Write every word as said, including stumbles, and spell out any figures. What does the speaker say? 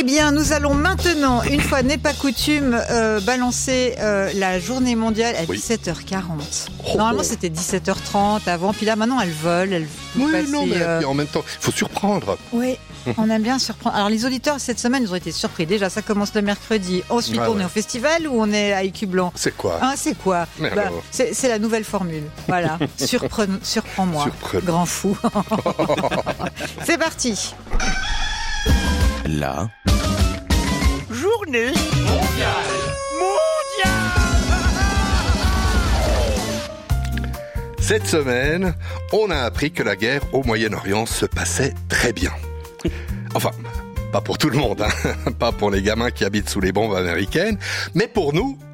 bien, nous allons maintenant, une fois n'est pas coutume, euh, balancer euh, la journée mondiale à Oui. dix-sept heures quarante. Oh, Normalement, oh. c'était dix-sept heures trente avant, puis là, maintenant, elle vole. Elle Oui, passer, non, mais euh, en même temps, il faut surprendre. Oui, on aime bien surprendre. Alors, les auditeurs, cette semaine, ils ont été surpris. Déjà, ça commence le mercredi. Ensuite, Ah on ouais. est au festival ou on est à Écu Blanc? C'est quoi Ah, c'est quoi? Mais Bah, alors c'est, c'est la nouvelle formule. Voilà. Surpren- Surprends-moi. Surprenant. Grand fou. C'est parti. La Journée Cette semaine, on a appris que la guerre au Moyen-Orient se passait très bien. Enfin, pas pour tout le monde, hein. Pas pour les gamins qui habitent sous les bombes américaines, mais pour nous,